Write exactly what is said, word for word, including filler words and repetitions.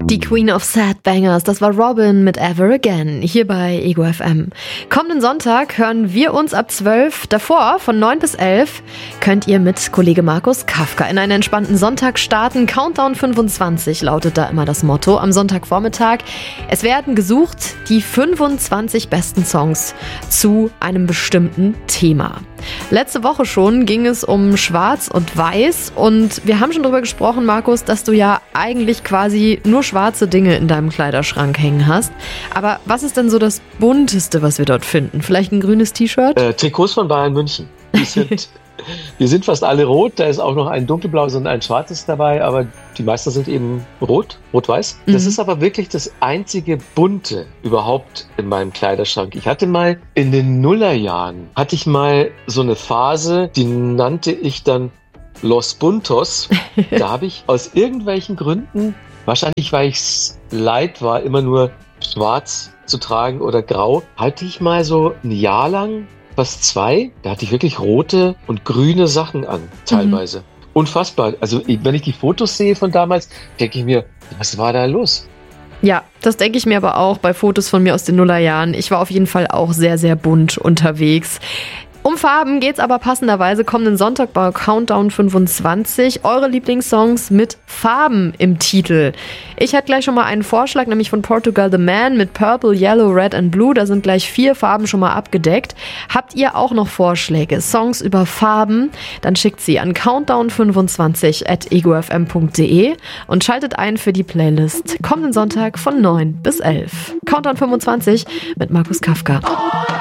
Die Queen of Sad Bangers, das war Robin mit Ever Again, hier bei Ego F M. Kommenden Sonntag hören wir uns ab zwölf. Davor, von neun bis elf, könnt ihr mit Kollege Markus Kafka in einen entspannten Sonntag starten. Countdown fünfundzwanzig lautet da immer das Motto am Sonntagvormittag. Es werden gesucht die fünfundzwanzig besten Songs zu einem bestimmten Thema. Letzte Woche schon ging es um Schwarz und Weiß und wir haben schon darüber gesprochen, Markus, dass du ja eigentlich quasi nur schwarze Dinge in deinem Kleiderschrank hängen hast. Aber was ist denn so das Bunteste, was wir dort finden? Vielleicht ein grünes T-Shirt? Äh, Trikots von Bayern München. Die sind, die sind fast alle rot. Da ist auch noch ein dunkelblaues und ein schwarzes dabei, aber die meisten sind eben rot, rot-weiß. Das Mhm. ist aber wirklich das einzige Bunte überhaupt in meinem Kleiderschrank. Ich hatte mal in den Nullerjahren, hatte ich mal so eine Phase, die nannte ich dann Los Buntos. Da habe ich aus irgendwelchen Gründen, wahrscheinlich weil ich es leid war, immer nur schwarz zu tragen oder grau, hatte ich mal so ein Jahr lang, fast zwei, da hatte ich wirklich rote und grüne Sachen an, teilweise. Unfassbar. Also ich- wenn ich die Fotos sehe von damals, denke ich mir, was war da los? Ja, das denke ich mir aber auch bei Fotos von mir aus den Nullerjahren. Ich war auf jeden Fall auch sehr, sehr bunt unterwegs. Um Farben geht's aber passenderweise kommenden Sonntag bei Countdown fünfundzwanzig. Eure Lieblingssongs mit Farben im Titel. Ich hätte gleich schon mal einen Vorschlag, nämlich von Portugal The Man mit Purple, Yellow, Red and Blue. Da sind gleich vier Farben schon mal abgedeckt. Habt ihr auch noch Vorschläge, Songs über Farben? Dann schickt sie an countdown fünfundzwanzig at egofm punkt de und schaltet ein für die Playlist kommenden Sonntag von neun bis elf. Countdown fünfundzwanzig mit Markus Kafka.